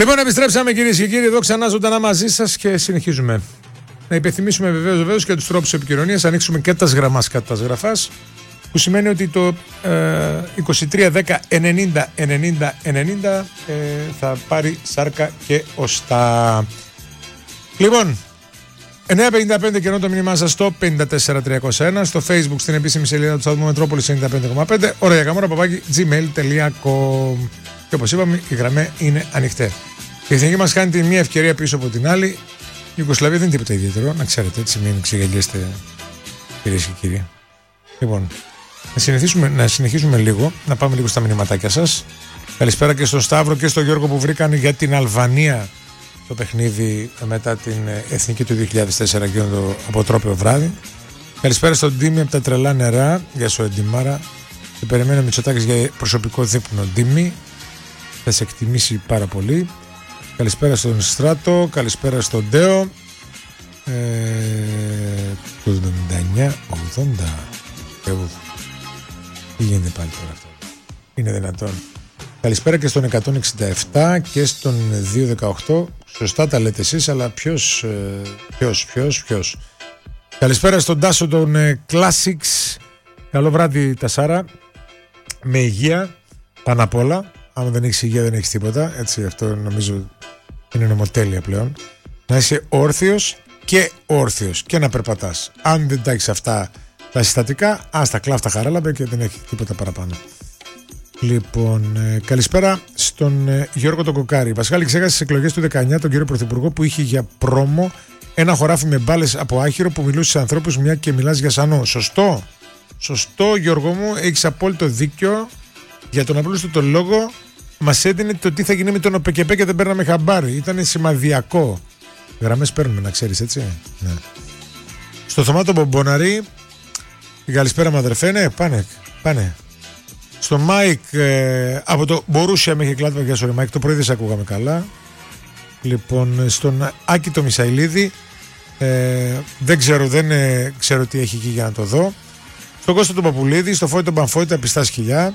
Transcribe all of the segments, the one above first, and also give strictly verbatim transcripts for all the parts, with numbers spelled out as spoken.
Λοιπόν, επιστρέψαμε κυρίες και κύριοι εδώ ξανά ζωντανά μαζί σας και συνεχίζουμε. Να υπενθυμίσουμε βεβαίως, βεβαίως και τους τρόπους επικοινωνίας. Ανοίξουμε και τα γραμμάς κατά τα γραφάς, που σημαίνει ότι το ε, είκοσι τρία δέκα ενενήντα ενενήντα ενενήντα ε, θα πάρει σάρκα και οστά. Λοιπόν, εννιά πενήντα πέντε και ενώ το μήνυμά σας στο πέντε τέσσερα τριακόσια ένα, στο Facebook στην επίσημη σελίδα του σταθμού Μετρόπολης ενενήντα πέντε κόμμα πέντε, ώρα για καμόρα παπάκι gmail τελεία com. Και όπως είπαμε, οι γραμμές είναι ανοιχτές. Η εθνική μας κάνει την μία ευκαιρία πίσω από την άλλη. Η Ιουγκοσλαβία δεν είναι τίποτα ιδιαίτερο, να ξέρετε, έτσι μην ξεγελιέστε, κυρίες και κύριοι. Λοιπόν, να συνεχίσουμε, να συνεχίσουμε λίγο, να πάμε λίγο στα μηνυματάκια σας. Καλησπέρα και στον Σταύρο και στον Γιώργο που βρήκαν για την Αλβανία το παιχνίδι μετά την εθνική του δύο χιλιάδες τέσσερα και το αποτρόπαιο βράδυ. Καλησπέρα στον Ντίμη από τα τρελά νερά. Γεια σου, Εντιμάρα. Και περιμένω Μητσοτάκης για προσωπικό δείπνο. Ντίμη, θα σε εκτιμήσει πάρα πολύ. Καλησπέρα στον Στράτο, καλησπέρα στον Ντέο. Ε, το εβδομήντα εννιά ογδόντα. Τι γίνεται πάλι τώρα αυτό? Είναι δυνατόν? Καλησπέρα και στον εκατόν εξήντα επτά και στον διακόσια δεκαοκτώ. Σωστά τα λέτε εσείς, αλλά ποιος, ποιος, ποιος, ποιος. Καλησπέρα στον Τάσο των Classics. Καλό βράδυ Τασάρα. Με υγεία πάνω απ' όλα. Άμα δεν έχεις υγεία δεν έχεις τίποτα. Έτσι, αυτό νομίζω είναι νομοτέλεια πλέον. Να είσαι όρθιος και όρθιος και να περπατάς. Αν δεν τα έχεις αυτά τα συστατικά, άστα κλάφτα χαράλαμπε και δεν έχει τίποτα παραπάνω. Λοιπόν, ε, καλησπέρα στον ε, Γιώργο τον Κοκάρη. Πασχάλη, ξέχασε τις εκλογές του δεκαεννιά τον κύριο Πρωθυπουργό που είχε για πρόμο ένα χωράφι με μπάλες από άχυρο που μιλούσε σε ανθρώπους μια και μιλάς για σανό. Σωστό. Σωστό, Γιώργο μου, έχεις απόλυτο δίκιο. Για τον απλούστο λόγο μας έδινε το τι θα γίνει με τον ΟΠΕΚΕΠΕ και δεν παίρναμε χαμπάρι. Ήταν σημαδιακό. Γραμμές παίρνουμε, να ξέρεις, έτσι. Ναι. Στο Θωμά τον Μπομποναρή. Καλησπέρα, μαδερφέ. Ναι, πάνε. πάνε. Στο Μάικ ε, από το Μπορούσια με είχε κλάτβα. Γεια σου, Μάικ. Το πρωί δεν σε ακούγαμε καλά. Λοιπόν, στον Άκη το Μισαηλίδη. Ε, δεν ξέρω, δεν ε, ξέρω τι έχει εκεί για να το δω. Στον Κώστα τον Παπουλίδη. Στο Φώη τον Πανφώη, τα πιστά σκυλιά.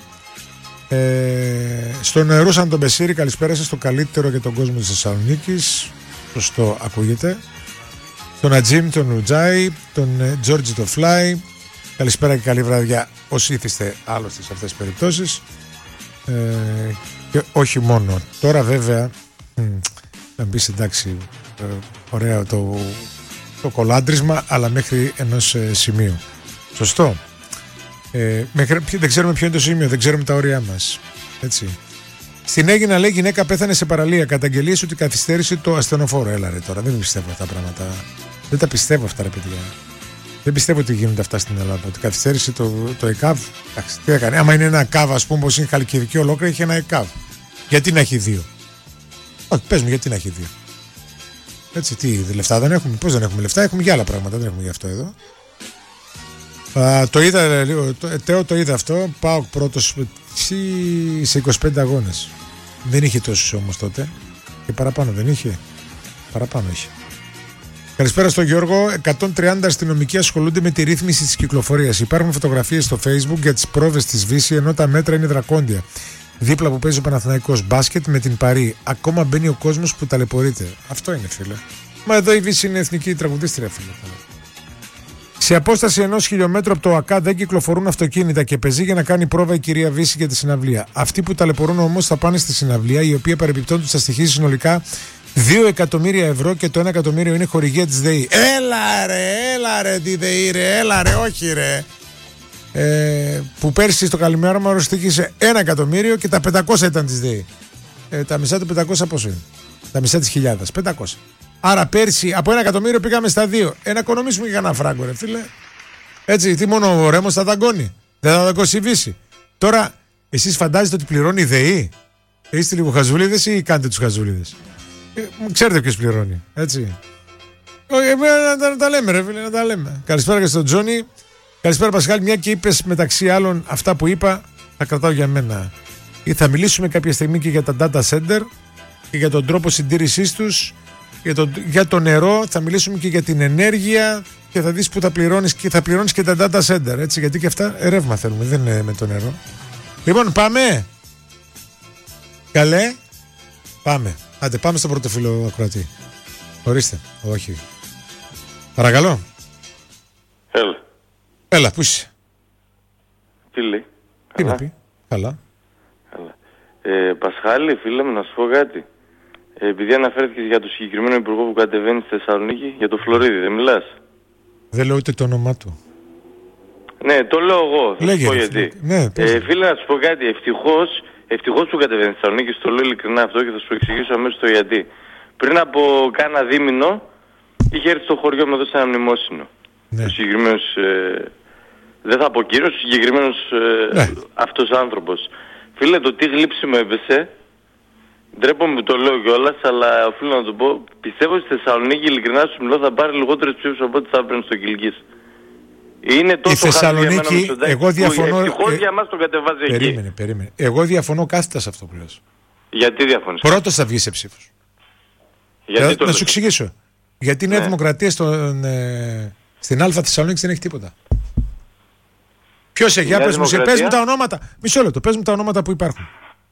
Ε, στον Ρούσαν τον Μπεσίρη, καλησπέρα σας, στο καλύτερο για τον κόσμο της Θεσσαλονίκης. Σωστό ακούγεται. Τον Ατζίμ, τον Ρουτζάι, τον Τζόρτζι το Φλάι. Καλησπέρα και καλή βράδια όσοι ήθιστε άλλωστε σε αυτές τις περιπτώσεις. Ε, και όχι μόνο. Τώρα βέβαια να μπεις εντάξει, ε, ωραίο το, το κολάντρισμα, αλλά μέχρι ενός ε, σημείου. Σωστό. Ε, μέχρι, δεν ξέρουμε ποιο είναι το σημείο, δεν ξέρουμε τα όρια μας. Έτσι. Στην Αίγινα λέει γυναίκα πέθανε σε παραλία. Καταγγελίες ότι καθυστέρησε το ασθενοφόρο. Έλα ρε τώρα, δεν πιστεύω αυτά τα πράγματα. Δεν τα πιστεύω αυτά, ρε παιδιά. Δεν πιστεύω ότι γίνονται αυτά στην Ελλάδα. Ότι καθυστέρησε το, το ΕΚΑΒ. Εντάξει, τι έκανε. Άμα είναι ένα ΕΚΑΒ, α πούμε, όπως είναι Χαλκιδική ολόκληρη, έχει ένα ΕΚΑΒ. Γιατί να έχει δύο? Όχι, πες μου, γιατί να έχει δύο. Έτσι, τι, λεφτά δεν έχουμε? Πώς δεν έχουμε λεφτά? Έχουμε για άλλα πράγματα, δεν έχουμε γι' αυτό εδώ. Α, το είδα λίγο, το, Τέο το είδα αυτό. Πάω πρώτος σε είκοσι πέντε αγώνες. Δεν είχε τόσους όμως τότε. Και παραπάνω δεν είχε. Παραπάνω είχε. Καλησπέρα στον Γιώργο. εκατόν τριάντα αστυνομικοί ασχολούνται με τη ρύθμιση της κυκλοφορίας. Υπάρχουν φωτογραφίες στο Facebook για τις πρόβες της Βύση, ενώ τα μέτρα είναι δρακόντια. Δίπλα που παίζει ο Παναθηναϊκός μπάσκετ με την Παρί. Ακόμα μπαίνει ο κόσμος που ταλαιπωρείται. Αυτό είναι, φίλε. Μα εδώ η Βύση είναι εθνική τραγουδίστρια, φίλε. Σε απόσταση ενός χιλιόμετρου από το ΑΚΑ δεν κυκλοφορούν αυτοκίνητα και πεζεί για να κάνει πρόβα η κυρία Βύση για τη συναυλία. Αυτοί που ταλαιπωρούν όμως θα πάνε στη συναυλία, η οποία παρεμπιπτόντως θα στοιχίζει συνολικά δύο εκατομμύρια ευρώ και το ένα εκατομμύριο είναι χορηγία της ΔΕΗ. Έλα ρε, έλα ρε τη ΔΕΗ ρε, έλα ρε, όχι ρε. Ε, που πέρσι στο Καλημέρα μου στοιχήσε ένα εκατομμύριο και τα πεντακόσια ήταν της ΔΕΗ. Ε, τα μισά του πεντακόσια πόσο είναι? Τα μισά της χιλιάδας, πεντακόσια. Άρα πέρσι από ένα εκατομμύριο πήγαμε στα δύο. Ένα οικονομήσουμε και κανένα φράγκο, ρε φίλε. Έτσι, τι μόνο ο Ρέμος θα δαγκώνει? Δεν θα δαγκώσει η Βύση. Τώρα, εσείς φαντάζεστε ότι πληρώνει η ΔΕΗ? Είστε λίγο χαζούλιδες ή κάνετε τους χαζούλιδες? Ε, ξέρετε ποιος πληρώνει, έτσι. Όχι, να, να, να τα λέμε, ρε φίλε, να τα λέμε. Καλησπέρα και στον Τζόνι. Καλησπέρα, Πασχάλη. Μια και είπες μεταξύ άλλων αυτά που είπα, θα κρατάω για μένα. Ή θα μιλήσουμε κάποια στιγμή και για τα data center και για τον τρόπο συντήρησής τους. Για το, για το νερό, θα μιλήσουμε και για την ενέργεια και θα δεις που θα πληρώνεις και θα πληρώνεις και τα data center, έτσι, γιατί και αυτά ρεύμα θέλουμε, δεν είναι με το νερό. Λοιπόν, πάμε. Καλέ, πάμε. Άντε, πάμε στο πρώτο φίλο ακροατή. Ορίστε. Όχι. Παρακαλώ. Έλα. Έλα, πού είσαι? Τι λέει? Τι να πει? Καλά. Καλά. Ε, Πασχάλη, φίλε μου, να σου πω κάτι. Ε, επειδή αναφέρθηκες για το συγκεκριμένο υπουργό που κατεβαίνει στη Θεσσαλονίκη, για το Φλωρίδη, δεν μιλάς? Δεν λέω ούτε το όνομά του. Ναι, το λέω εγώ. Θα Λέγε, σου πω ρε, γιατί. ναι, ε, φίλε, να σου πω κάτι. Ευτυχώς, ευτυχώς που κατεβαίνει στη Θεσσαλονίκη, στο λέω ειλικρινά αυτό και θα σου εξηγήσω αμέσως το γιατί. Πριν από κάνα δίμηνο, είχε έρθει στο χωριό με εδώ σε ένα μνημόσυνο. Ναι. Ο συγκεκριμένος, ε, δεν θα πω κύριος, ο συγκεκριμένος ε, ναι. αυτός άνθρωπος. Φίλε, το τι γλύψη μου έπεσε, ντρέπομαι που το λέω κιόλας, αλλά οφείλω να το πω, πιστεύω ότι στη Θεσσαλονίκη, ειλικρινά σου μιλώ, θα πάρει λιγότερες ψήφους από ό,τι θα έπαιρνε στο Κιλκής. Είναι τόσο η Θεσσαλονίκη, εγώ διαφωνώ. Ευτυχώς ε, για μας το κατεβάζει εκεί. Περίμενε, περίμενε. Εγώ διαφωνώ κάθετα σε αυτό που λες. Γιατί διαφωνείς? Πρώτος θα βγει σε ψήφους. Γιατί ε, το να σου εξηγήσω. Γιατί η Νέα ναι. Δημοκρατία στον, ε, στην Α Θεσσαλονίκη δεν έχει τίποτα. Ποιος έχει? Για πες μου, σε, πες μου τα ονόματα. Μισό λεπτό, πες μου τα ονόματα που υπάρχουν.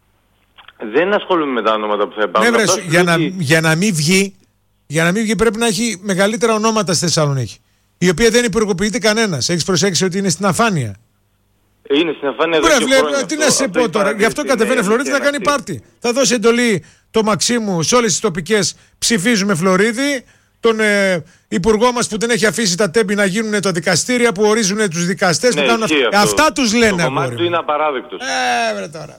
Δεν ασχολούμαι με τα ονόματα που θα υπάρχουν. Ναι, βρες, για, να, για, να μην βγει, για να μην βγει πρέπει να έχει μεγαλύτερα ονόματα στη Θεσσαλονίκη. Η οποία δεν υπουργοποιείται κανένας. Έχεις προσέξει ότι είναι στην αφάνεια. Είναι στην αφάνεια εδώ Βρε, και χρόνια. τι να σε πω τώρα. Γι' αυτό κατεβαίνει Φλωρίδη να κάνει πάρτι. Θα δώσει εντολή το Μαξίμου σε όλες τις τοπικές. Ψηφίζουμε Φλωρίδη. Τον ε, υπουργό μας που δεν έχει αφήσει τα τέμπη να γίνουν τα δικαστήρια που ορίζουν τους δικαστές. Ναι, που κάνουν αυτό. Αυτά τους λένε. Το κομμάτι του είναι απαράδεκτος. Ε, βρε τώρα.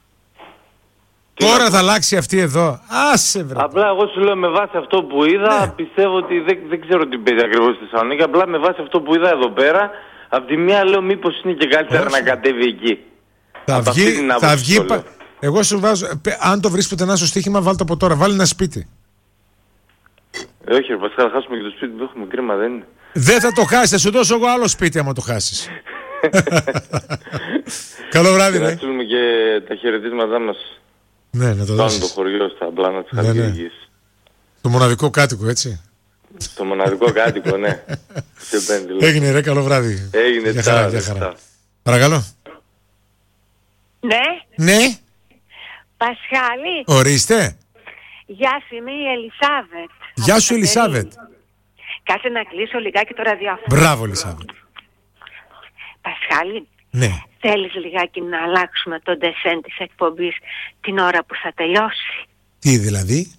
Τι τώρα θα πω. αλλάξει αυτή εδώ. Άσε βρε. Απλά εγώ σου λέω με βάση αυτό που είδα, ναι. πιστεύω ότι δεν, δεν ξέρω τι παίζει ακριβώς στη Θεσσαλονίκη. Απλά με βάση αυτό που είδα εδώ πέρα, από τη μία λέω μήπως είναι και καλύτερα Όχι. να κατέβει εκεί. Θα βγει, θα βγει πα... Εγώ σου βάζω, αν το βρεις πουθενά στο στοίχημα, βάλ το από τώρα. Βάλει ένα σπίτι. Ε, όχι ρε Πασχάλη, θα χάσουμε και το σπίτι που έχουμε, κρίμα δεν είναι. Δεν θα το χάσεις, θα σου δώσω εγώ άλλο σπίτι άμα το χάσεις. Καλό βράδυ, ναι. Να στείλουμε και τα χαιρετίσματά μας. Ναι, να το δώσεις. Πάνω το χωριό στα πλάνα της ναι, Χαλκιδικής. Ναι. Το μοναδικό κάτοικο, έτσι. Το μοναδικό κάτοικο, ναι. Έγινε ρε, καλό βράδυ. Έγινε, για χαρά, για χαρά. Παρακαλώ. Ναι. Ναι. Πασχάλη. Ορίστε. Γεια σου, είμαι η Ελισάβετ. Γεια σου, Ελισάβετ. Κάτσε να κλείσω λιγάκι το ραδιόφωνο. Μπράβο, Ελισάβετ. Πασχάλη. Ναι. Θέλεις λιγάκι να αλλάξουμε το ντεσέν της εκπομπής την ώρα που θα τελειώσει? Τι δηλαδή?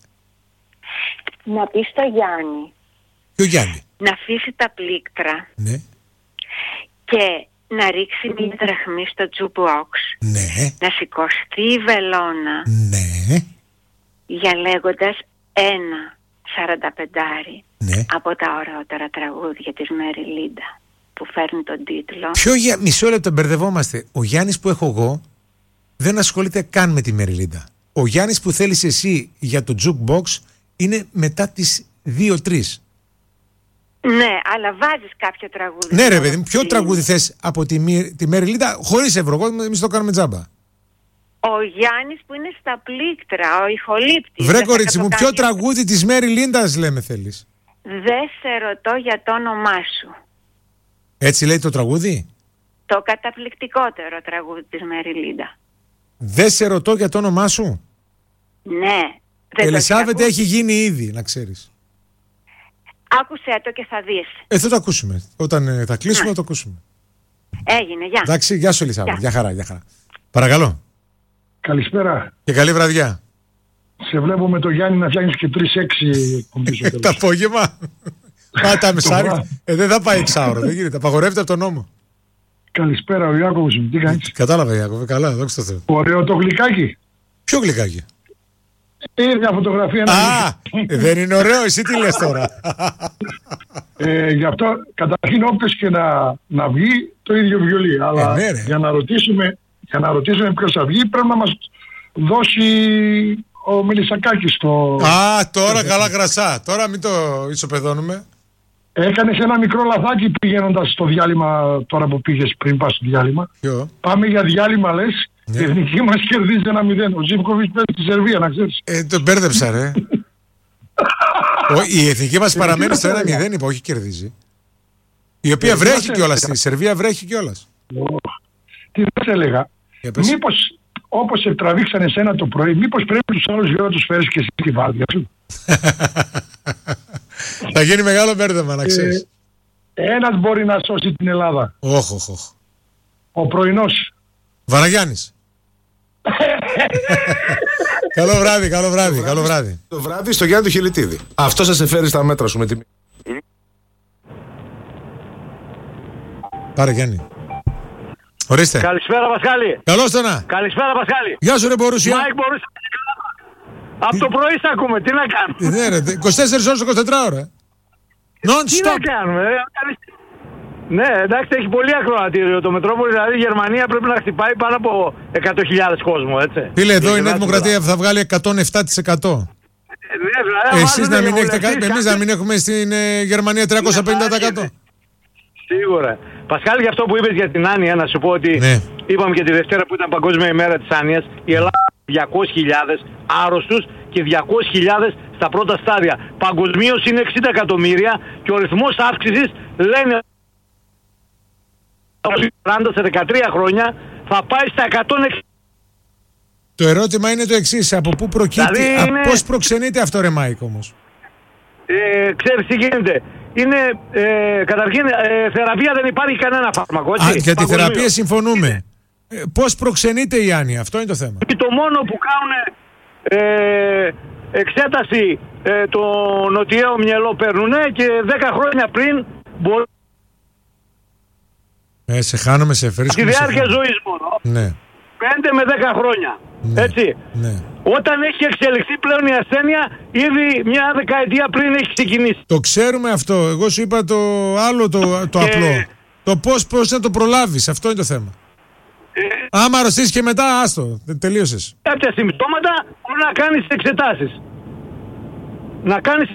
Να πεις στο Γιάννη. Ποιο Γιάννη? Να αφήσει τα πλήκτρα. Ναι. Και να ρίξει μία δραχμή στο jukebox. Ναι. Να σηκωστεί η βελόνα. Ναι. Για λέγοντας ένα σαρανταπεντάρι ναι. από τα ωραιότερα τραγούδια της Μέρι Λίντα που φέρνει τον τίτλο. Ποιο για... Μισό λεπτό, μπερδευόμαστε. Ο Γιάννης που έχω εγώ δεν ασχολείται καν με τη Μέρι Λίντα. Ο Γιάννης που θέλεις εσύ για το jukebox είναι μετά τις δύο τρεις. Ναι, αλλά βάζεις κάποιο τραγούδι. Ναι ρε παιδί μου, ποιο τραγούδι θες από τη, τη Μέρι Λίντα χωρίς ευρώ, εμείς το κάνουμε τζάμπα. Ο Γιάννης που είναι στα πλήκτρα, ο ηχολήπτης. Βρε κορίτσι μου, ποιο τραγούδι της Μέρι Λίντας λέμε θέλεις? Δεν σε ρωτώ για το όνομά σου. Έτσι λέει το τραγούδι? Το καταπληκτικότερο τραγούδι της Μέρι Λίντα. Δεν σε ρωτώ για το όνομά σου? Ναι. Ελισάβετ έχει γίνει ήδη, να ξέρεις. Άκουσέ το και θα δεις. Ε, θα το ακούσουμε. Όταν ε, θα κλείσουμε να. θα το ακούσουμε. Έγινε, γεια. Εντάξει, γεια σου Ελισάβετ, γεια χαρά, γεια χαρά. Παρακαλώ. Καλησπέρα. Και καλή βραδιά. Σε βλέπω με το Γιάννη να φτιάχνεις και τρεις έξι εκπομπές. Το απόγευμα. Πάτα μεσάρι. Ε, δεν θα πάει εξάωρο, δεν γίνεται. Απαγορεύεται από τον νόμο. Καλησπέρα, ο Ιάκωβος μου. Τι κάνεις? Κατάλαβα, Ιάκωβε, καλά, δόξα τω Θεώ. Ωραίο το γλυκάκι. Ποιο γλυκάκι? Είναι μια φωτογραφία. Α, δεν είναι ωραίο, εσύ τι λες τώρα? ε, γι' αυτό καταρχήν όποιος και να, να βγει το ίδιο βιολί. Αλλά ε, ναι, για, να ρωτήσουμε, για να ρωτήσουμε ποιος θα βγει πρέπει να μας δώσει ο Μελισσακάκης το... Α, τώρα καλά γρασά. Τώρα μην το ισοπεδώνουμε. Έκανες ένα μικρό λαθάκι πηγαίνοντας στο διάλειμμα τώρα που πήγες πριν πας στο διάλειμμα. Ποιο? Πάμε για διάλειμμα λες. Ναι. Η εθνική μας κερδίζει ένα μηδέν. Ο Ζίβκοβιτς παίζει στη Σερβία, να ξέρεις. Ε, τον μπέρδεψα ρε. Ο, η εθνική μας παραμένει στο ένα μηδέν, είπα, όχι κερδίζει. Η οποία ε, βρέχει κιόλας, στη Σερβία βρέχει κιόλας. Τι δεν έλεγα. Μήπως όπως σε τραβήξανε εσένα το πρωί, μήπως πρέπει τους άλλους δύο να τους φέρεις και εσύ τη βάρδια σου. Θα γίνει μεγάλο μπέρδεμα, να ξέρεις. Ε, ένας μπορεί να σώσει την Ελλάδα. Όχ, όχ, όχ. Ο πρωινός. Βαραγιάννης. Καλό βράδυ, καλό βράδυ, καλό βράδυ. Το βράδυ στο Γιάννη του Χιλιτίδη. Αυτό θα σε φέρει στα μέτρα σου με τη... Πάρε Γιάννη. Ορίστε. Καλησπέρα Πασχάλη. Καλώς το να. Καλησπέρα Πασχάλη. Γεια σου ρε Μπορούσια. Μάικ Μπορούσια. Από το πρωί σ' ακούμε. Τι να κάνουμε. Ναι ρε, είκοσι τέσσερις ώρες είκοσι τέσσερις ώρες. Non Τι να stop. κάνουμε. ε, Ναι, εντάξει, έχει πολύ ακροατήριο το Μετρόπολη. Δηλαδή η Γερμανία πρέπει να χτυπάει πάνω από εκατό χιλιάδες κόσμο, έτσι. Φίλε, εδώ η Και Νέα να- Δημοκρατία θα βγάλει εκατόν επτά τοις εκατό. Ε, ναι, δηλαδή, Εσείς βάζετε να μην έχετε διαβουλευτείς, κάτι, εμείς να μην έχουμε στην ε, Γερμανία τριακόσια πενήντα τοις εκατό. Σίγουρα. Πασχάλη, για αυτό που είπες για την άνοια, να σου πω ότι Ναι. είπαμε και τη Δευτέρα που ήταν Παγκόσμια ημέρα της άνοιας, η Ελλάδα διακόσιες χιλιάδες άρρωστους και διακόσιες χιλιάδες στα πρώτα στάδια. Παγκοσμίως είναι εξήντα εκατομμύρια και ο ρυθμός αύξησης λένε ότι σε δεκατρία χρόνια θα πάει στα εκατόν εξήντα. Το ερώτημα είναι το εξής, από πού προκύπτει, Δηλαδή α, είναι- πώς προξενείται αυτό ρε Μάικ όμως. Ε, ξέρεις τι γίνεται. Είναι, ε, καταρχήν, ε, θεραπεία δεν υπάρχει κανένα φάρμακο, έτσι. Α, για τη Παγκοσμίως. θεραπεία συμφωνούμε. Ε, πώς προξενείται η άνοια, αυτό είναι το θέμα. Και το μόνο που κάνουν ε, εξέταση ε, το νοτιαίο μυαλό παίρνουνε και δέκα χρόνια πριν μπορεί Ε, σε χάνομαι, σε τη βρίσκομαι. σε διάρκεια χάνω. ζωής μόνο. Ναι, πέντε με δέκα χρόνια. ναι, Έτσι. ναι. Όταν έχει εξελιχθεί πλέον η ασθένεια, ήδη μια δεκαετία πριν έχει ξεκινήσει. Το ξέρουμε αυτό. Εγώ σου είπα το άλλο το, το Και- απλό. Το πώς, πώς να το προλάβεις, αυτό είναι το θέμα. Άμα αρρωστήσεις και μετά, άστο, τε- τελείωσες. Κάποια συμπτώματα μπορεί να κάνεις εξετάσεις. Να κάνεις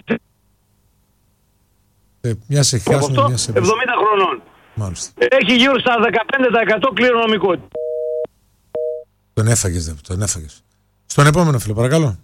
Ε, μια σε και από χάσουμε, αυτό μια σε εβδομήντα χρονών. Μάλιστα. Έχει γύρω στα δεκαπέντε τοις εκατό κληρονομικό. Τον έφαγες, δε, τον έφαγες. Στον επόμενο φίλο, παρακαλώ.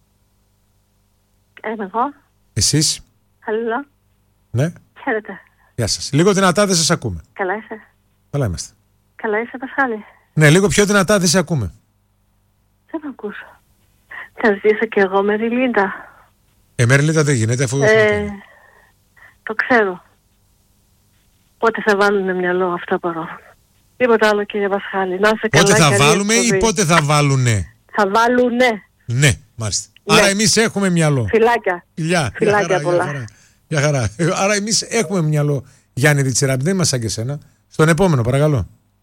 Είμαι εγώ. Εσείς, Αλληλό. ναι, Χαίρετε. γεια σας. Λίγο δυνατά δεν σας ακούμε. Καλά είσαι. Καλά είμαστε. Καλά είσαι, Πασχάλη. Ναι, λίγο πιο δυνατά δεν σε ακούμε. Δεν με ακούσω. Θα ζήσω κι εγώ με τη Λίντα. Ε, Μερλίτα δεν γίνεται αφού... Ε, το ξέρω. Πότε θα βάλουν μυαλό αυτό παρό. Τίποτα άλλο, κύριε Πασχάλη. Να είσαι καλά. Πότε θα καλή βάλουμε ή εκπομπή. πότε θα βάλουνε. Θα βάλουνε. Ναι, μάλιστα. Ναι. Άρα εμείς έχουμε μυαλό. Φιλάκια. Γεια, Φιλάκια για χαρά, πολλά. για χαρά. Για χαρά. Ε, Άρα εμείς έχουμε μυαλό. Γιάννη Διτσιράμπη, δεν είμαστε σαν και εσένα. Στον επόμενο, παρακαλώ.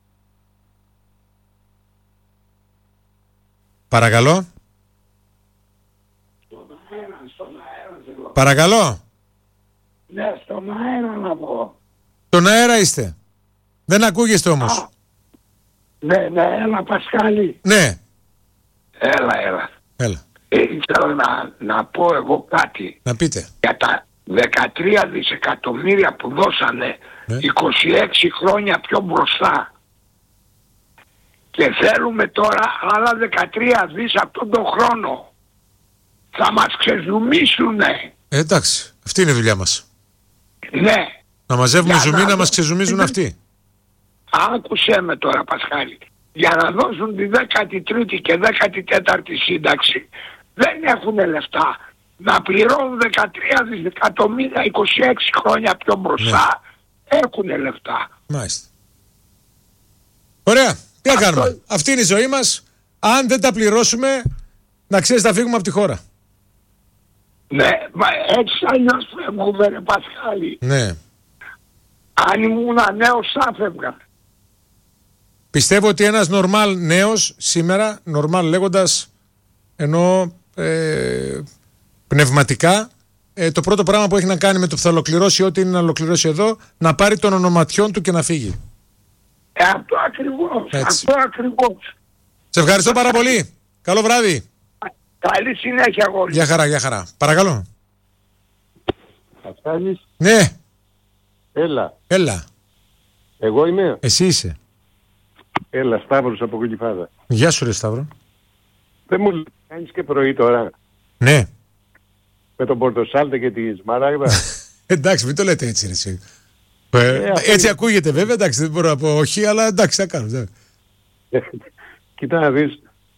Παρακαλώ. Παρακαλώ. Ναι, στον αέρα να πω. Τον αέρα είστε. Δεν ακούγεστε όμως. Α. Ναι, ναι, έλα Πασχάλη. Ναι, Έλα, έλα. έλα. Ε, ήθελα να, να πω εγώ κάτι Να πείτε. για τα δεκατρία δισεκατομμύρια που δώσανε Ναι. είκοσι έξι χρόνια πιο μπροστά. Και θέλουμε τώρα άλλα δεκατρία δις αυτόν τον χρόνο. Θα μας ξεζουμίσουνε. Ε, εντάξει, αυτή είναι η δουλειά μας. Ναι. Να μαζεύουμε Για ζουμί, να- να μας ξεζουμίζουν αυτοί. Άκουσέ με τώρα Πασχάλη. Για να δώσουν τη δέκατη τρίτη και δέκατη τέταρτη σύνταξη δεν έχουν λεφτά. Να πληρώνουν δεκατρία δισεκατομμύρια είκοσι έξι χρόνια πιο μπροστά έχουν λεφτά. Μάλιστα. Ωραία. Τι να κάνουμε. Αυτή είναι η ζωή μας. Αν δεν τα πληρώσουμε, να ξέρεις θα φύγουμε από τη χώρα. Ναι, μα έτσι αλλιώς φεύγουμε ρε Πασχάλη. Ναι. Αν ήμουν νέος θα φεύγα. Πιστεύω ότι ένας νορμάλ νέος σήμερα, νορμάλ λέγοντας, ενώ ε, πνευματικά, ε, το πρώτο πράγμα που έχει να κάνει με το που θα ολοκληρώσει ό,τι είναι να ολοκληρώσει εδώ, να πάρει τον ονοματιόν του και να φύγει. Ε, αυτό ακριβώς, Έτσι. αυτό ακριβώς. Σε ευχαριστώ πάρα πολύ. Καλό βράδυ. Καλή συνέχεια αγόρι. Γεια χαρά, γεια χαρά. Παρακαλώ. Πασχάλης, Ναι, έλα. έλα. Εγώ είμαι. Εσύ είσαι. Έλα, Σταύρος από Κολυφάδα. Γεια σου ρε Σταύρο. Δεν μου κάνεις και πρωί τώρα Ναι. με τον Πορτοσάλτε και τη Σμαράγδα. Εντάξει, μην το λέτε έτσι ρε εσύ. Ε, Ε, αυτό έτσι είναι. ακούγεται βέβαια, εντάξει, δεν μπορώ να πω όχι, αλλά εντάξει, θα κάνω. ναι. Κοίτα να δεις,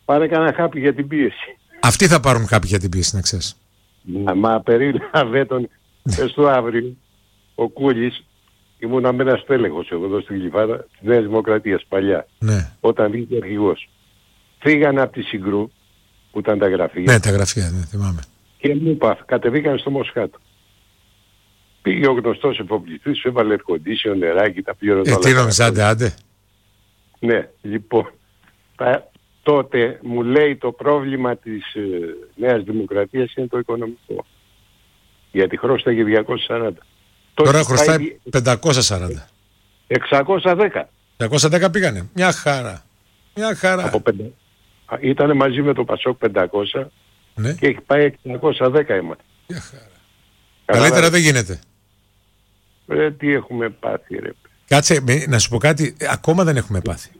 Πάρε κανένα χάπι για την πίεση. Αυτοί θα πάρουν χάπι για την πίεση, να ξέρεις. Να, μα περίλαβε τον πες του αύριο ο Κούλης, ήμουν με ένας τέλεχος εγώ εδώ στην Γλυφάδα της Νέας Δημοκρατίας παλιά, Ναι. όταν βγήκε αρχηγός. Φύγανε από τη Συγκρού που ήταν τα γραφεία. Ναι, τα γραφεία, ναι, θυμάμαι. Και μου είπα, κατεβήκαν στο Μοσχάτο. Πήγε ο γνωστός εφοπλιστής, σου έβαλε air condition, νεράκι, τα πλήρωνε Ε, όλα. τι νόμιζα, άντε, άντε. Ναι, λοιπόν, τα, τότε μου λέει το πρόβλημα της ε, Νέας Δημοκρατίας είναι το οικονομικό. Γιατί χρώσταγε διακόσια σαράντα. Τώρα χρωστάει πεντακόσια σαράντα. εξακόσια δέκα. εξακόσια δέκα πήγανε. Μια χαρά. Μια χαρά. Από πεντα... Ήτανε μαζί με το Πασόκ πεντακόσια, Ναι. και έχει πάει εξακόσια δέκα έμαθα. Μια χαρά. Καλύτερα δεν γίνεται. Ρε, τι έχουμε πάθει ρε. Κάτσε, με- να σου πω κάτι, ε, ακόμα δεν έχουμε πάθει.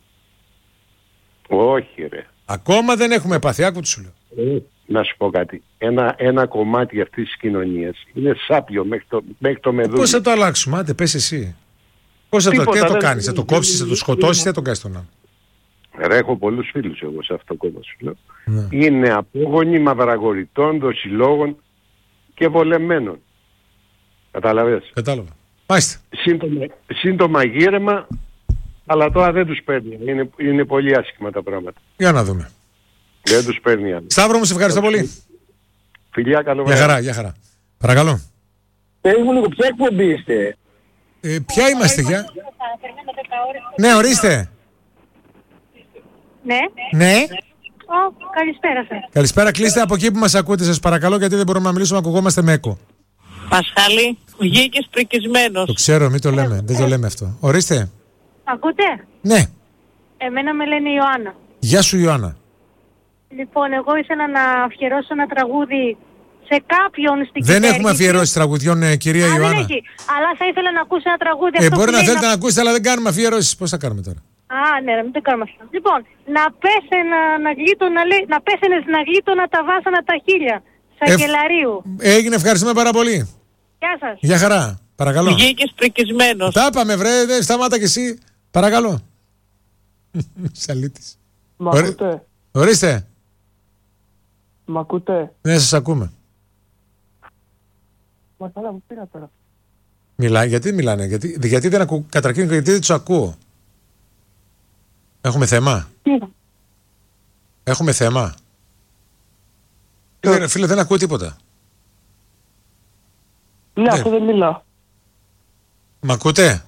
Όχι ρε. Ακόμα δεν έχουμε πάθει, άκου τι σου λέω. Ε, να σου πω κάτι. Ένα, ένα κομμάτι αυτής της κοινωνίας είναι σάπιο μέχρι το, μέχρι το μεδούνι. Πώς θα το αλλάξουμε, άντε, πες εσύ. Πώς θα το, Τίποτα, τι θα το δεν- κάνεις, θα το κόψεις, θα το σκοτώσεις, θα το κάνεις τον άλλο. Ρε, έχω πολλούς φίλους εγώ σε αυτό το κόμμα σου λέω. Ναι. Είναι απόγονοι μαυραγοριτών, δοσιλόγων και βολεμένων. Καταλαβες. Κατάλαβα. Μάλιστα. Σύντομα, σύντομα γύρεμα, αλλά τώρα δεν τους παίρνει. Είναι, είναι πολύ άσχημα τα πράγματα. Για να δούμε. Δεν τους παίρνει άλλο. Σταύρο μου, σε ευχαριστώ πολύ. Φιλιά, καλό Για βράδυ. χαρά, για χαρά. Παρακαλώ. Πες μου λίγο, ποια εκπομπή είστε? Ε, ποια είμαστε, για... Ναι, ορίστε. Ναι. Ναι. Ω, καλησπέρα σας. Καλησπέρα, κλείστε από εκεί που μας ακούτε, σας παρακαλώ, γιατί δεν μπορούμε να μιλήσουμε, ακουγόμαστε με έκο. Πασχάλη, βγήκες πρικισμένος. Το ξέρω, μην το λέμε, δεν το λέμε αυτό. Ορίστε. Ακούτε? Ναι. Εμένα με λένε Ιωάννα. Γεια σου, Ιωάννα. Λοιπόν, εγώ ήθελα να αφιερώσω ένα τραγούδι σε κάποιον στην Δεν κυβέρνηση. έχουμε αφιερώσει τραγουδιών, ε, κυρία Α, δεν Ιωάννα. έχει. Αλλά θα ήθελα να ακούσω ένα τραγούδι. Ε, αυτό μπορεί που να λέει θέλετε να ακούσετε, αλλά δεν κάνουμε αφιερώσεις. Πώς θα κάνουμε τώρα. Α, ναι, να μην το κάνουμε αυτό. Λοιπόν, να πέθαινα να γλίτωνα, λέει, να πέθαινες να γλίτωνα τα βάσανα τα χίλια. Σακελαρίου. Έγινε, ευχαριστούμε πάρα πολύ. Γεια σας. Γεια χαρά. Παρακαλώ. Βγήκες πρικισμένος. Τα είπαμε, βρε, δεν σταμάτα κι εσύ. Παρακαλώ. Σαλίτης. Μ' Ωρι- ακούτε? Ορίστε. Μ' ακούτε? Ναι, σας ακούμε. Μα καλά μου πήρα τώρα. Μιλάει, γιατί μιλάνε, γιατί, γιατί δεν ακούω, καταρχήν γιατί δεν τους ακούω. Έχουμε θέμα. Έχουμε θέμα. Φίλε, φίλε, δεν ακούω τίποτα. Ναι, αυτό δεν μιλάω. Μ' ακούτε?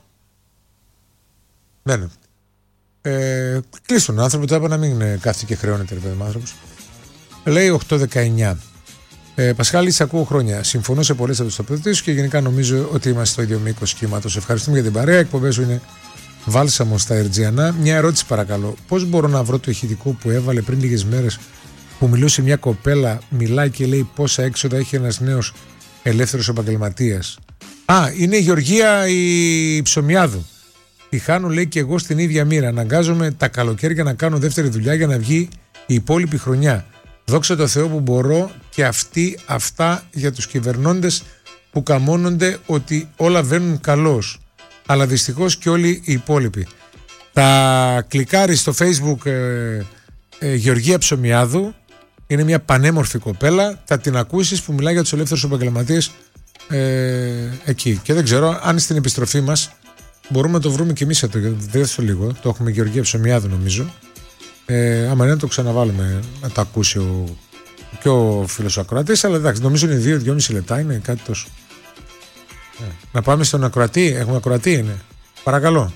Ναι. Ε, κλείστον ο άνθρωπο, τώρα να μην ε, κάθεται και χρεώνεται ρε παιδί μου άνθρωπος. Λέει οκτώ δεκαεννιά. Ε, Πασχάλη, σε ακούω χρόνια. Συμφωνώ σε πολλές από τις τοποθετήσεις σου και γενικά νομίζω ότι είμαστε στο ίδιο μήκος κύματος. Ευχαριστούμε για την παρέα. Οι εκπομπές σου είναι βάλσαμο στα Ερτζιανά. Μια ερώτηση παρακαλώ. Πώς μπορώ να βρω το ηχητικό που έβαλε πριν λίγες μέρες που μιλούσε μια κοπέλα, μιλάει και λέει πόσα έξοδα έχει ένας νέος ελεύθερος επαγγελματίας? Α, είναι η Γεωργία η Ψωμιάδου. Τη χάνω, λέει, και εγώ στην ίδια μοίρα. Αναγκάζομαι τα καλοκαίρια να κάνω δεύτερη δουλειά για να βγει η υπόλοιπη χρονιά. Δόξα τω Θεώ που μπορώ και αυτοί αυτά για τους κυβερνώντες που καμώνονται ότι όλα βαίνουν καλώς. Αλλά δυστυχώς και όλοι οι υπόλοιποι. Θα κλικάρει στο Facebook ε, ε, Γεωργία Ψωμιάδου. Είναι μια πανέμορφη κοπέλα. Θα την ακούσεις που μιλάει για τους ελεύθερους επαγγελματίες ε, εκεί. Και δεν ξέρω αν στην επιστροφή μας μπορούμε να το βρούμε και εμείς εδώ. Δεν το λίγο. Το έχουμε Γεωργία Ψωμιάδου νομίζω. Ε, άμα είναι να το ξαναβάλουμε να το ακούσει ο, και ο φίλος ο ακροατής. Αλλά εντάξει, νομίζω είναι δύο με δυόμισι λεπτά. Είναι κάτι τόσο. Ε, να πάμε στον ακροατή. Έχουμε ακροατή, είναι. Παρακαλώ.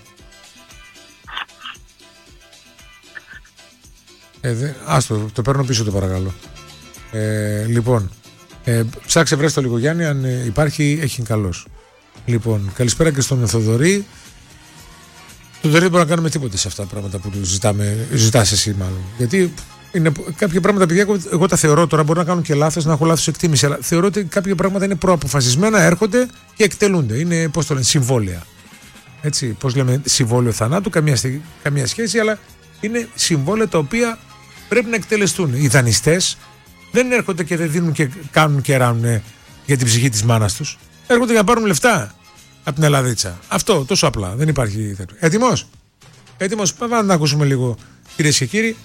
Ε, δε, άστο, το παίρνω πίσω το παρακαλώ. Ε, λοιπόν, ε, ψάξε βρες το λίγο Γιάννη, αν ε, υπάρχει έχει καλός. Λοιπόν, καλησπέρα και στον Θοδωρή. Τον δεν μπορούμε να κάνουμε τίποτα σε αυτά τα πράγματα που του ζητάμε, ζητάς εσύ μάλλον. Γιατί είναι κάποια πράγματα, παιδιά, εγώ, εγώ τα θεωρώ τώρα, μπορώ να κάνω και λάθος, να έχω λάθος εκτίμηση, αλλά θεωρώ ότι κάποια πράγματα είναι προαποφασισμένα, έρχονται και εκτελούνται. Είναι, πώς το λένε, συμβόλαια. Έτσι, πώς λέμε, συμβόλαιο θανάτου, καμία, καμία σχέση, αλλά είναι συμβόλαια τα οποία πρέπει να εκτελεστούν. Οι δανειστές δεν έρχονται και δεν δίνουν και κάνουν και ράνουν για την ψυχή της μάνας τους. Έρχονται για να πάρουν λεφτά από την Ελλαδίτσα. Αυτό, τόσο απλά. Δεν υπάρχει τέτοιο. Έτοιμος? Έτοιμος. Πάμε να ακούσουμε λίγο, κυρίες και κύριοι.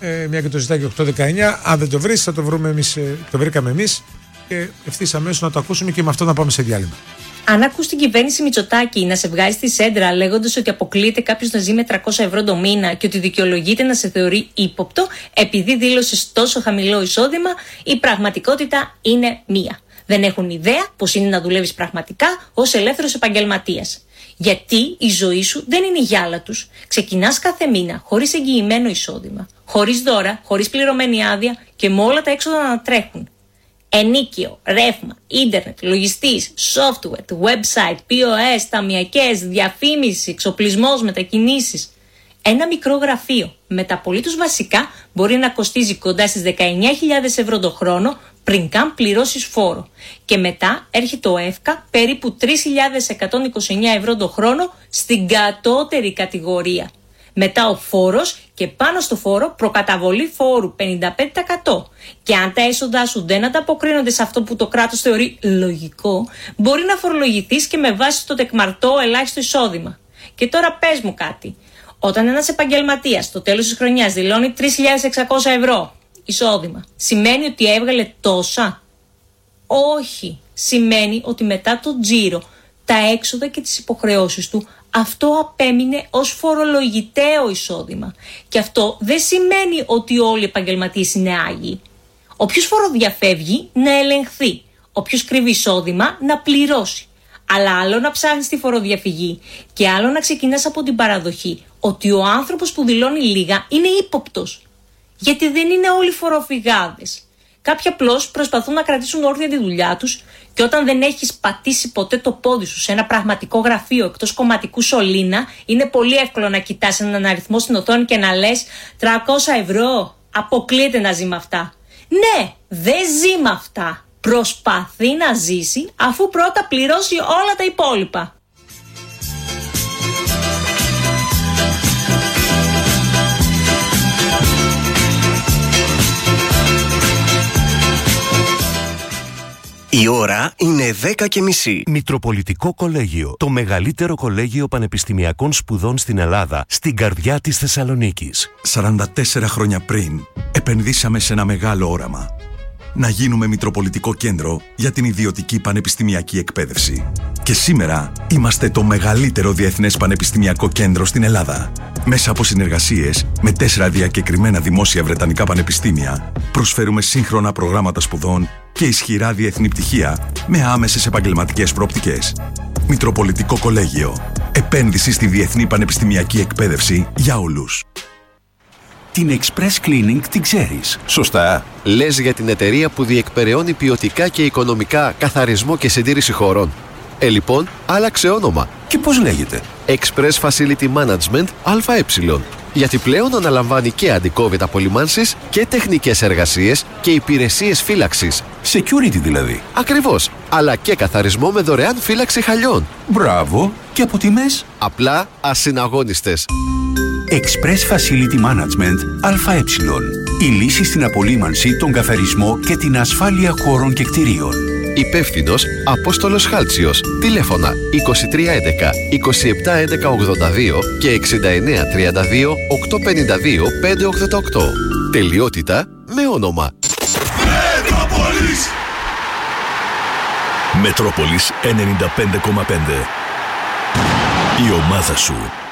ε, μια και το ζητάει και οκτώ δεκαεννιά. Αν δεν το βρεις, θα το βρούμε εμείς, ε, το βρήκαμε εμείς και ευθύς αμέσως να το ακούσουμε και με αυτό να πάμε σε διάλειμμα. Αν ακούς την κυβέρνηση Μητσοτάκη να σε βγάζει στη σέντρα λέγοντας ότι αποκλείεται κάποιος να ζει με τριακόσια ευρώ το μήνα και ότι δικαιολογείται να σε θεωρεί ύποπτο επειδή δήλωσες τόσο χαμηλό εισόδημα, η πραγματικότητα είναι μία. Δεν έχουν ιδέα πως είναι να δουλεύεις πραγματικά ως ελεύθερος επαγγελματίας. Γιατί η ζωή σου δεν είναι η γυάλα τους. Ξεκινάς κάθε μήνα χωρίς εγγυημένο εισόδημα, χωρίς δώρα, χωρίς πληρωμένη άδεια και με όλα τα έξοδα να τρέχουν. Ενίκιο, ρεύμα, ίντερνετ, λογιστής, software, website, πι ο ες, ταμιακές, διαφήμιση, εξοπλισμός, μετακινήσεις. Ένα μικρό γραφείο με τα απολύτως βασικά μπορεί να κοστίζει κοντά στις δεκαεννιά χιλιάδες ευρώ το χρόνο πριν καν πληρώσεις φόρο. Και μετά έρχεται ο ΕΦΚΑ περίπου τρεις χιλιάδες εκατόν είκοσι εννιά ευρώ το χρόνο στην κατώτερη κατηγορία. Μετά ο φόρος και πάνω στο φόρο προκαταβολή φόρου πενήντα πέντε τοις εκατό. Και αν τα έσοδά σου δεν ανταποκρίνονται σε αυτό που το κράτος θεωρεί λογικό, μπορεί να φορολογηθείς και με βάση το τεκμαρτό ελάχιστο εισόδημα. Και τώρα πες μου κάτι. Όταν ένας επαγγελματίας στο τέλος της χρονιάς δηλώνει τρεις χιλιάδες εξακόσια ευρώ εισόδημα, σημαίνει ότι έβγαλε τόσα? Όχι. Σημαίνει ότι μετά το τζίρο, τα έξοδα και τις υποχρεώσεις του, αυτό απέμεινε ως φορολογητέο εισόδημα. Και αυτό δεν σημαίνει ότι όλοι οι επαγγελματίες είναι άγιοι. Όποιος φοροδιαφεύγει να ελεγχθεί. Όποιος κρύβει εισόδημα να πληρώσει. Αλλά άλλο να ψάχνεις τη φοροδιαφυγή και άλλο να ξεκινάς από την παραδοχή ότι ο άνθρωπος που δηλώνει λίγα είναι ύποπτος. Γιατί δεν είναι όλοι φοροφυγάδες. Κάποιοι απλώς προσπαθούν να κρατήσουν όρθια τη δουλειά τους και όταν δεν έχεις πατήσει ποτέ το πόδι σου σε ένα πραγματικό γραφείο εκτός κομματικού σωλήνα, είναι πολύ εύκολο να κοιτάς έναν αριθμό στην οθόνη και να λες τριακόσια ευρώ, αποκλείεται να ζει με αυτά. Ναι, δεν ζει με αυτά. Προσπαθεί να ζήσει αφού πρώτα πληρώσει όλα τα υπόλοιπα. Η ώρα είναι δέκα και μισή. Μητροπολιτικό Κολέγιο. Το μεγαλύτερο κολέγιο πανεπιστημιακών σπουδών στην Ελλάδα, στην καρδιά της Θεσσαλονίκης. σαράντα τέσσερα χρόνια πριν, επενδύσαμε σε ένα μεγάλο όραμα. Να γίνουμε Μητροπολιτικό Κέντρο για την ιδιωτική πανεπιστημιακή εκπαίδευση. Και σήμερα είμαστε το μεγαλύτερο διεθνές πανεπιστημιακό κέντρο στην Ελλάδα. Μέσα από συνεργασίες με τέσσερα διακεκριμένα δημόσια βρετανικά πανεπιστήμια, προσφέρουμε σύγχρονα προγράμματα σπουδών και ισχυρά διεθνή πτυχία με άμεσες επαγγελματικές προοπτικές. Μητροπολιτικό Κολέγιο. Επένδυση στη διεθνή πανεπιστημιακή εκπαίδευση για όλους. Την Express Cleaning την ξέρεις, σωστά? Λες για την εταιρεία που διεκπεραιώνει ποιοτικά και οικονομικά καθαρισμό και συντήρηση χωρών. Ε, λοιπόν, άλλαξε όνομα. Και πώς λέγεται? Express Facility Management ΑΕ. Γιατί πλέον αναλαμβάνει και αντικόβιτ απολυμάνσεις και τεχνικές εργασίες και υπηρεσίες φύλαξης. Security δηλαδή. Ακριβώς. Αλλά και καθαρισμό με δωρεάν φύλαξη χαλιών. Μπράβο. Και από τιμές? Απλά ασυναγώνιστες. Express Facility Management ΑΕ. Η λύση στην απολύμανση, τον καθαρισμό και την ασφάλεια χώρων και κτηρίων. Υπεύθυνος Απόστολος Χάλτσιος. Τηλέφωνα είκοσι τρία έντεκα είκοσι επτά έντεκα ογδόντα δύο και εξήντα εννέα τριάντα δύο οκτακόσια πενήντα δύο πεντακόσια ογδόντα οκτώ. Τελειότητα με όνομα. Μετρόπολης. Μετρόπολης ενενήντα πέντε κόμμα πέντε. Η ομάδα σου.